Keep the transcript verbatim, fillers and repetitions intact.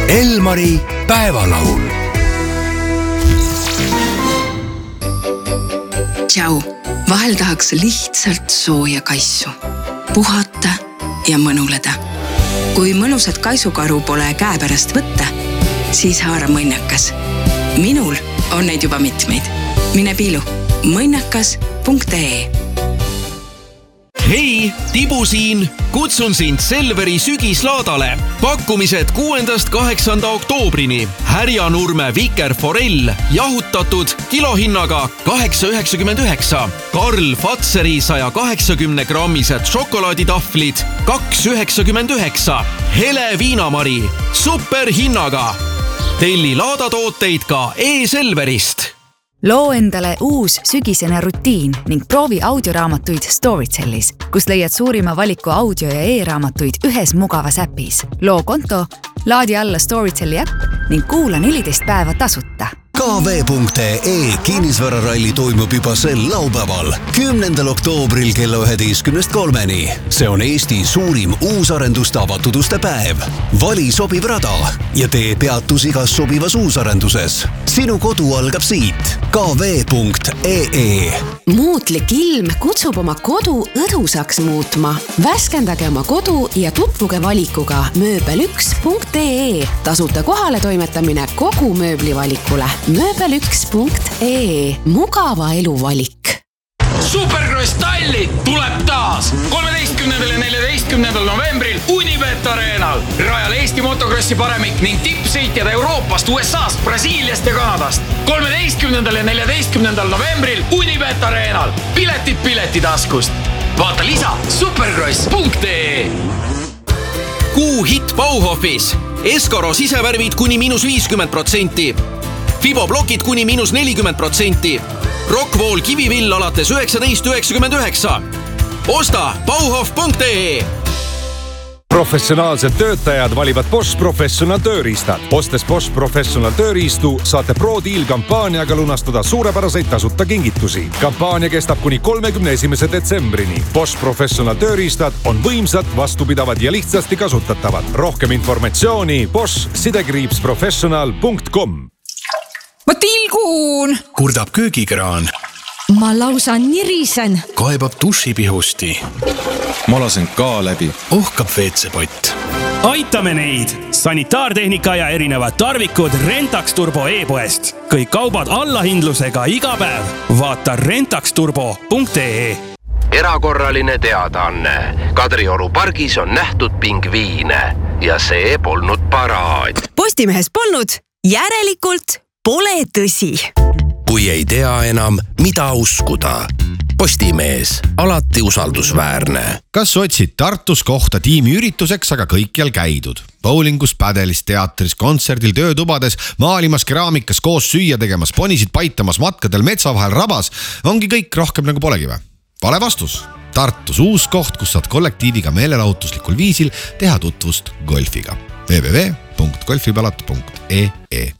Elmari päevalaul. Tšau, vahel tahaks lihtsalt sooja kaisu, puhata ja mõnuleda. Kui mõnusat kaisukaru pole käepärast võtta, siis haara mõnnakas. Minul on neid juba mitmeid. Mine piilu mõnnakas punkt ee. Hei, Tibu siin! Kutsun sind Selveri sügislaadale. Pakkumised kuuendast kaheksanda oktoobrini. Härjanurme vikerforell jahutatud kilohinnaga kaheksa üheksakümmend üheksa. Karl Fatseri saja kaheksakümne grammised šokolaaditahvlid kaks üheksakümmend üheksa. Hele viinamari superhinnaga. Telli laadatooteid ka e-Selverist. Loo endale uus sügisene rutiin ning proovi audioraamatuid Storytellis, kus leiad suurima valiku audio- ja e-raamatuid ühes mugavas äpis. Loo konto, laadi alla Storytelli äpp ning kuula neliteist päeva tasuta. K V punkt ee kinnisvararalli toimub juba sel laupäeval, kümnendal oktoobril kella üheteistkümnest kolmeni. See on Eesti suurim uusarenduste avatud uste päev. Vali sobiv rada ja tee peatus igas sobivas uusarenduses. Sinu kodu algab siit. K V punkt ee. Muutlik ilm kutsub oma kodu õdusaks muutma. Värskendage oma kodu ja tutvuge valikuga mööbel üks punkt ee. Tasuta kohale toimetamine kogu mööblivalikule. mööbel üks punkt ee. Mugava elu valik. Supercross Tallinn tuleb taas kolmeteistkümnendal ja neljateistkümnendal novembril Unibet Arenal. Rajal Eesti motokrossi paremik ning tippsõitjad Euroopast, U S A-st, Brasiiliast ja Kanadast. kolmeteistkümnendal ja neljateistkümnendal novembril Unibet Arenal. Piletid piletitaskust. Vaata lisa supercross punkt ee. Kuu hit Bauhofis. Eskaro sisevärvid kuni miinus viiskümmend protsenti. Fibo blokid kuni miinus nelikümmend protsenti. Rockwool kivivill alates üheksateist üheksakümmend üheksa. Osta bauhof punkt ee. Professionaalsed töötajad valivad Bosch Professional tööriistad. Ostes Bosch Professional tööriistu saate Pro-Deal kampaaniaga lunastada suurepäraseid tasuta kingitusi. Kampaania kestab kuni kolmekümne esimese detsembrini. Bosch Professional tööriistad on võimsad, vastupidavad ja lihtsasti kasutatavad. Rohkem informatsiooni bosch sidekriips professional punkt com. Ma tilgun! Kurdab köögikraan. Ma lausa nirisen. Kaebab dušipihusti. Ma lasen ka läbi. Ohkab veetsepott. Aitame neid! Sanitaartehnika ja erinevad tarvikud Rentax Turbo e-poest. Kõik kaubad allahindlusega iga päev. Vaata rentax turbo punkt ee. Erakorraline teadaanne. Kadrioru pargis on nähtud pingviine ja see polnud paraad. Postimehes polnud, järelikult pole tõsi. Kui ei tea enam, mida uskuda. Postimees, alati usaldusväärne. Kas otsid Tartus kohta tiimi ürituseks, aga kõikjal käidud? Bowlingus, pädelis, teatris, kontserdil, töötubades, maalimas, keraamikas, koos süüa tegemas, ponisid paitamas, matkadel, metsa vahel rabas. Ongi kõik rohkem nagu polegi või? Vale vastus. Tartus uus koht, kus saad kollektiiviga meelelahutuslikul viisil teha tutvust golfiga. w w w punkt golfipalata punkt ee